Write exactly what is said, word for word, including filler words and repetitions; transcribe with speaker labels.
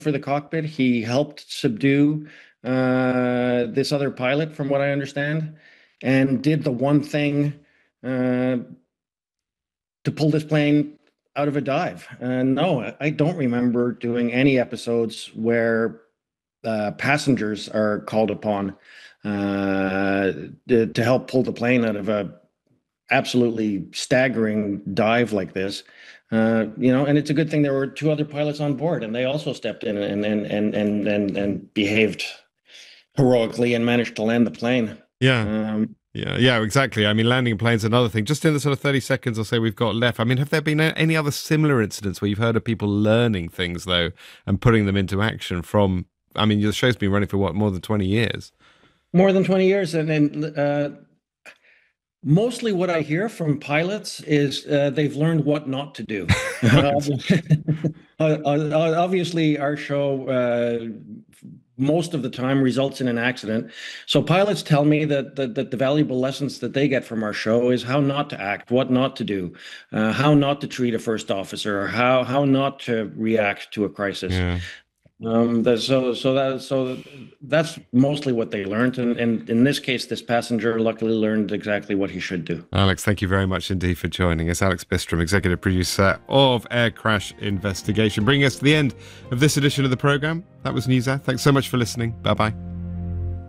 Speaker 1: for the cockpit. He helped subdue uh, this other pilot, from what I understand, and did the one thing uh, to pull this plane out of a dive. Uh, no, I don't remember doing any episodes where uh, passengers are called upon uh, to, to help pull the plane out of a absolutely staggering dive like this. Uh, you know, and it's a good thing there were two other pilots on board, and they also stepped in and and and and and, and behaved heroically and managed to land the plane.
Speaker 2: Yeah.
Speaker 1: Um,
Speaker 2: Yeah, yeah, exactly. I mean, landing planes, another thing. Just in the sort of thirty seconds or so we've got left, I mean, have there been any other similar incidents where you've heard of people learning things, though, and putting them into action from, I mean, the show's been running for, what, more than twenty years?
Speaker 1: More than twenty years. And then uh, mostly what I hear from pilots is uh, they've learned what not to do. Obviously, our show uh, most of the time results in an accident. So pilots tell me that, that, that the valuable lessons that they get from our show is how not to act, what not to do, uh, how not to treat a first officer, or how, how not to react to a crisis.
Speaker 2: Yeah.
Speaker 1: Um, that, so, so that, so that's mostly what they learned, and, and in this case, this passenger luckily learned exactly what he should do.
Speaker 2: Alex, thank you very much indeed for joining us. Alex Bistrom, executive producer of Air Crash Investigation, bringing us to the end of this edition of the program. That was Newshour. Thanks so much for listening. Bye bye.